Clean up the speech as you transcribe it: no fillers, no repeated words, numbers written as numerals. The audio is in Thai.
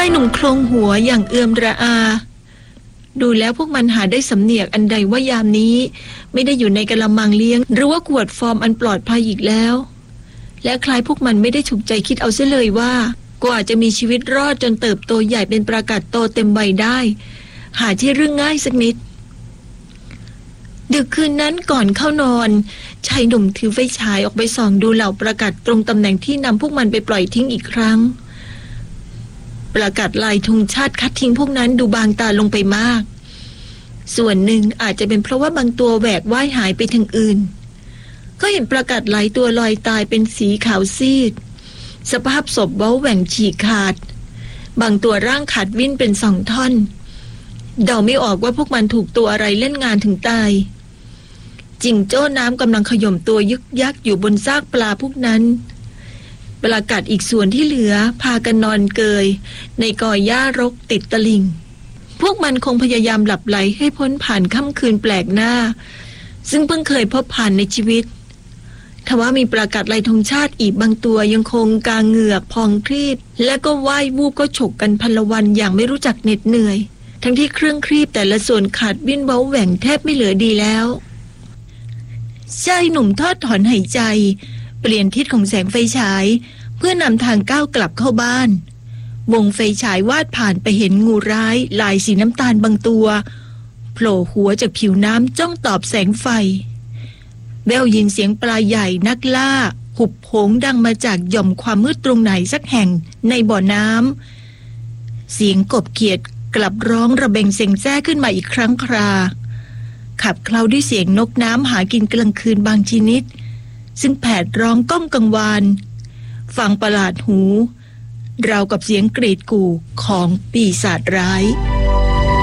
ายหนุ่มโครงหัวอย่างเอือมระอาดูแล้วพวกมันหาได้สำเนียกอันใดว่ายามนี้ไม่ได้อยู่ในกะละมังเลี้ยงหรือว่าขวดฟอร์มอันปลอดภัยอีกแล้วและคล้ายพวกมันไม่ได้ฉุกใจคิดเอาเสียเลยว่ากว่าจะมีชีวิตรอดจนเติบโตใหญ่เป็นปรากัดโตเต็มวัยได้หาที่เรื่องง่ายสักนิดดึกคืนนั้นก่อนเข้านอนชายหนุ่มถือไฟฉายออกไปส่องดูเหล่าปรากัดตรงตำแหน่งที่นำพวกมันไปปล่อยทิ้งอีกครั้งปรากัดลายธงชาติคัดทิ้งพวกนั้นดูบางตาลงไปมากส่วนหนึ่งอาจจะเป็นเพราะว่าบางตัวแหวกว่ายหายไปทางอื่นก็เห็นปรากัดหลายตัวลอยตายเป็นสีขาวซีดสภาพศพเว้าแหว่งฉีกขาดบางตัวร่างขาดวิ่นเป็น2 ท่อนเดาไม่ออกว่าพวกมันถูกตัวอะไรเล่นงานถึงตายจิงโจ้น้ำกำลังขย่มตัวยึกยักอยู่บนซากปลาพวกนั้นปลากัดอีกส่วนที่เหลือพากันนอนเกยในกอหญ้ารกติดตลิ่งพวกมันคงพยายามหลับไหลให้พ้นผ่านค่ำคืนแปลกหน้าซึ่งเพิ่งเคยพบผ่านในชีวิตทว่ามีปลากัดลายธงชาติอีกบางตัวยังคงกางเหงือกพองครีบและก็ว่ายวูบก็ฉกกันพลวันอย่างไม่รู้จักเหน็ดเหนื่อยทั้งที่เครื่องครีบแต่ละส่วนขาดวิ่นเว้าแหว่งแทบไม่เหลือดีแล้วชายหนุ่มทอดถอนหายใจเปลี่ยนทิศของแสงไฟฉายเพื่อนำทางก้าวกลับเข้าบ้านวงไฟฉายวาดผ่านไปเห็นงูร้ายลายสีน้ำตาลบางตัวโผล่หัวจากผิวน้ำจ้องตอบแสงไฟแววยินเสียงปลาใหญ่นักล่าหุบโหงดังมาจากหย่อมความมืดตรงไหนสักแห่งในบ่อน้ำเสียงกบเขียดกลับร้องระเบงเซ็งแซ่ขึ้นมาอีกครั้งคราขับเคล้าด้วยเสียงนกน้ำหากินกลางคืนบางชนิดซึ่งแผดร้องก้องกังวานฟังประหลาดหูราวกับเสียงกรีดกู่ของปีศาจร้าย